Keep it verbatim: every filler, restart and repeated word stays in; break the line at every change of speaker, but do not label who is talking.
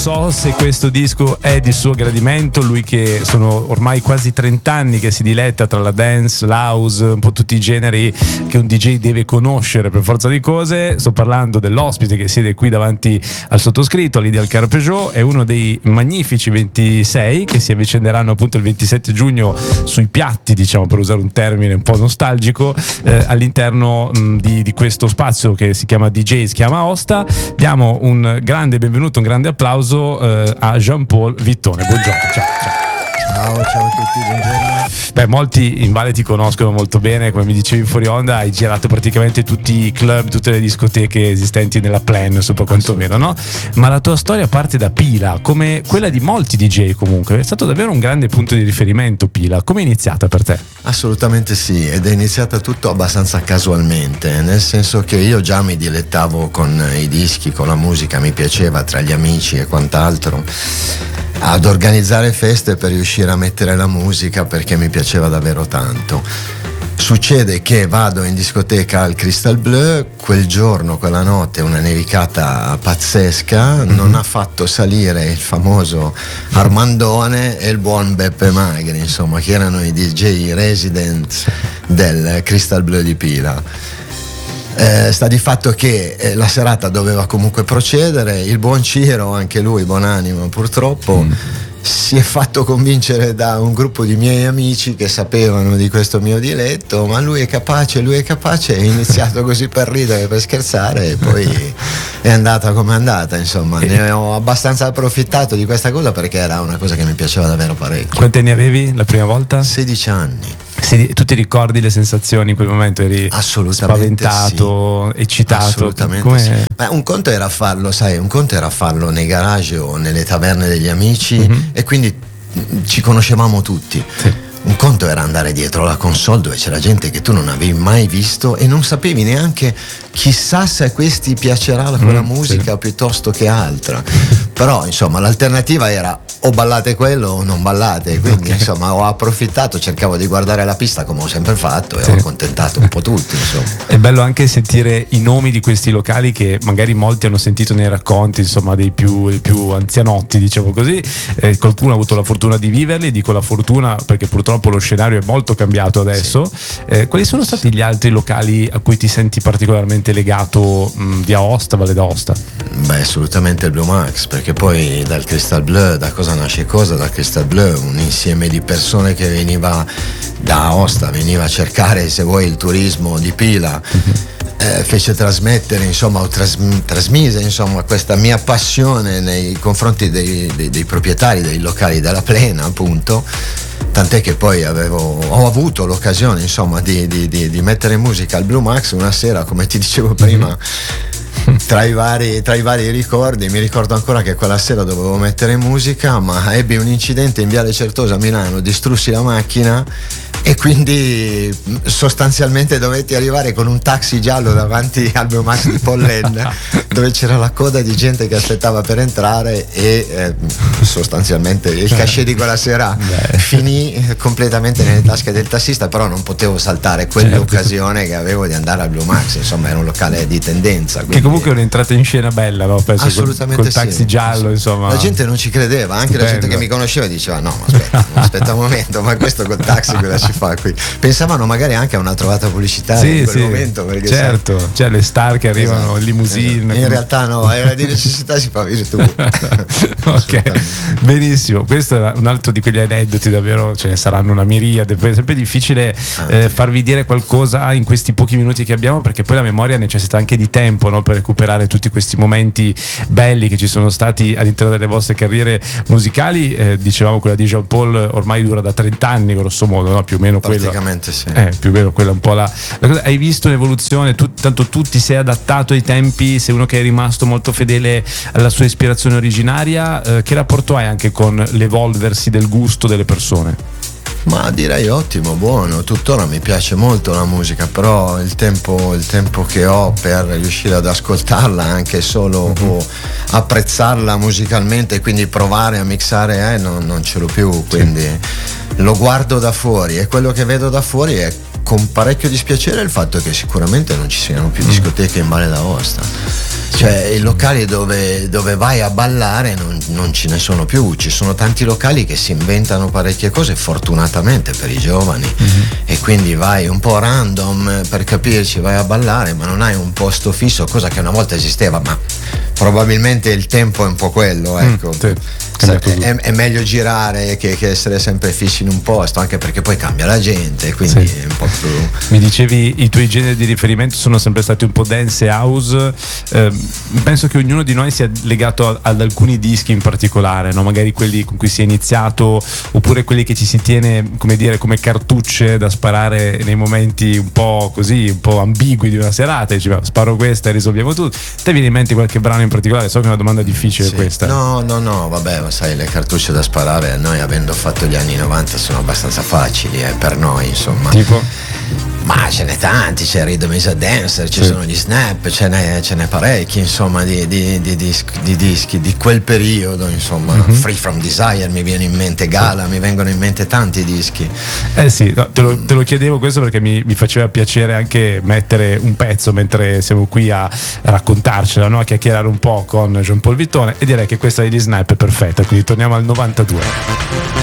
so se questo disco è di suo gradimento, lui che sono ormai quasi trenta anni che si diletta tra la dance, l'house, un po' tutti i generi che un D J deve conoscere per forza di cose. Sto parlando dell'ospite che siede qui davanti al sottoscritto, all'Ideal Car Peugeot. È uno dei magnifici ventisei che si avvicenderanno appunto il ventisette giugno sui piatti, diciamo, per usare un termine un po' nostalgico, eh, all'interno mh, di, di questo spazio che si chiama D J, si chiama Aosta. Diamo un grande benvenuto, un grande applauso eh, a Jean-Paul Vittone. Buongiorno, ciao, ciao.
Ciao, ciao a tutti, buongiorno.
Beh, molti in Valle ti conoscono molto bene, come mi dicevi in fuori onda, hai girato praticamente tutti i club, tutte le discoteche esistenti nella Plan, super quantomeno, no? Ma la tua storia parte da Pila, come quella di molti D J comunque, è stato davvero un grande punto di riferimento Pila. Come è iniziata per te?
Assolutamente sì, ed è iniziata tutto abbastanza casualmente, nel senso che io già mi dilettavo con i dischi, con la musica, mi piaceva tra gli amici e quant'altro, ad organizzare feste per riuscire a mettere la musica perché mi piaceva davvero tanto. Succede che vado in discoteca al Crystal Bleu, quel giorno, quella notte, una nevicata pazzesca, mm-hmm. non ha fatto salire il famoso Armandone e il buon Beppe Magri, insomma, che erano i D J resident del Crystal Bleu di Pila. Eh, sta di fatto che eh, la serata doveva comunque procedere, il buon Ciro, anche lui buonanimo purtroppo, mm. si è fatto convincere da un gruppo di miei amici che sapevano di questo mio diletto, ma lui è capace, lui è capace, è iniziato così per ridere, per scherzare, e poi è andata come è andata, insomma. Ne ho abbastanza approfittato di questa cosa perché era una cosa che mi piaceva davvero parecchio.
Quanti anni avevi la prima volta?
sedici anni.
Se, tu ti ricordi le sensazioni in quel momento? Eri spaventato, sì. eccitato?
Assolutamente
Come...
sì. Beh, un conto era farlo, sai, un conto era farlo nei garage o nelle taverne degli amici, mm-hmm. e quindi ci conoscevamo tutti. Sì. Un conto era andare dietro la console dove c'era gente che tu non avevi mai visto e non sapevi neanche, chissà se a questi piacerà quella mm, musica sì. piuttosto che altra. Però insomma l'alternativa era o ballate quello o non ballate, quindi okay. insomma ho approfittato, cercavo di guardare la pista come ho sempre fatto e sì. ho accontentato un po' tutti, insomma.
È bello anche sentire i nomi di questi locali che magari molti hanno sentito nei racconti, insomma, dei più, dei più anzianotti, diciamo così. Eh, qualcuno ha avuto la fortuna di viverli, dico la fortuna perché purtroppo lo scenario è molto cambiato adesso. Sì. Eh, quali sono stati gli altri locali a cui ti senti particolarmente legato mh, di Aosta, Valle d'Aosta?
Beh, assolutamente il Blue Max, perché poi dal Crystal Bleu, da cosa nasce cosa? Dal Crystal Bleu, un insieme di persone che veniva da Aosta, veniva a cercare, se vuoi, il turismo di Pila. Mm-hmm. Eh, fece trasmettere, insomma, o tras- trasmise insomma questa mia passione nei confronti dei, dei, dei proprietari dei locali della Plena, appunto, tant'è che poi avevo, ho avuto l'occasione, insomma, di, di, di, di mettere in musica al Blue Max una sera, come ti dicevo prima. Mm-hmm. Tra i, vari, tra i vari ricordi, mi ricordo ancora che quella sera dovevo mettere musica, ma ebbi un incidente in Viale Certosa a Milano, distrussi la macchina e quindi sostanzialmente dovetti arrivare con un taxi giallo davanti al Blue Max di Pollen dove c'era la coda di gente che aspettava per entrare e eh, sostanzialmente il cachet di quella sera Beh. finì completamente nelle tasche del tassista, però non potevo saltare quell'occasione certo. che avevo di andare al Blue Max, insomma era un locale di tendenza, quindi...
che comunque è un'entrata in scena bella, no? Penso
assolutamente
col, col taxi
sì.
giallo, insomma.
La gente non ci credeva, anche Stupendo. La gente che mi conosceva diceva no ma aspetta, aspetta un momento, ma questo col taxi cosa ci fa qui? Pensavano magari anche a una trovata pubblicitaria sì, in quel
sì,
momento, perché
certo,
sai,
c'è le star che arrivano
esatto,
in limousine,
esatto. In realtà no, era di necessità si fa virtù.
Ok, benissimo, questo è un altro di quegli aneddoti, davvero ce ne saranno una miriade, poi è sempre difficile eh, farvi dire qualcosa in questi pochi minuti che abbiamo, perché poi la memoria necessita anche di tempo, no? Per recuperare tutti questi momenti belli che ci sono stati all'interno delle vostre carriere musicali. Eh, dicevamo quella di Jean-Paul ormai dura da trenta anni grosso modo, no? Più o meno quella,
praticamente sì.
Eh, più o meno quella un po' la, la cosa. Hai visto un'evoluzione, tu, tanto tu ti sei adattato ai tempi, sei uno che è rimasto molto fedele alla sua ispirazione originaria. Eh, che rapporto hai anche con l'evolversi del gusto delle persone?
Ma direi ottimo, buono, tuttora mi piace molto la musica, però il tempo, il tempo che ho per riuscire ad ascoltarla, anche solo mm-hmm. o apprezzarla musicalmente, quindi provare a mixare, eh, non, non ce l'ho più, quindi sì. Lo guardo da fuori e quello che vedo da fuori è con parecchio dispiacere il fatto che sicuramente non ci siano più discoteche in Valle d'Aosta. Cioè i locali dove, dove vai a ballare non, non ce ne sono più, ci sono tanti locali che si inventano parecchie cose, fortunatamente per i giovani, mm-hmm. e quindi vai un po' random, per capirci, vai a ballare ma non hai un posto fisso, cosa che una volta esisteva, ma probabilmente il tempo è un po' quello, ecco. Mm, sì. È, è, è meglio girare che, che essere sempre fissi in un posto, anche perché poi cambia la gente, quindi sì. È un po' più...
Mi dicevi i tuoi generi di riferimento sono sempre stati un po' dance e house, eh, penso che ognuno di noi sia legato a, ad alcuni dischi in particolare, no? Magari quelli con cui si è iniziato, oppure quelli che ci si tiene, come dire, come cartucce da sparare nei momenti un po' così, un po' ambigui di una serata, e dici, sparo questa e risolviamo tutto. Te viene in mente qualche brano in particolare? So che è una domanda difficile, sì. Questa.
No, no, no, vabbè, sai, le cartucce da sparare a noi, avendo fatto gli anni novanta, sono abbastanza facili, eh, per noi, insomma.
Tipo?
Ma ce n'è tanti, c'è Rhythm is a Dancer, ci sì. sono gli Snap, ce n'è, ce n'è parecchi, insomma, di, di, di, dischi, di dischi di quel periodo, insomma. Mm-hmm. Free From Desire mi viene in mente, Gala, sì. mi vengono in mente tanti dischi.
Eh sì, no, te, lo, te lo chiedevo questo perché mi, mi faceva piacere anche mettere un pezzo mentre siamo qui a raccontarcela, no? A chiacchierare un po' con Jean Paul Vittone, e direi che questa degli Snap è perfetta, quindi torniamo al novantadue.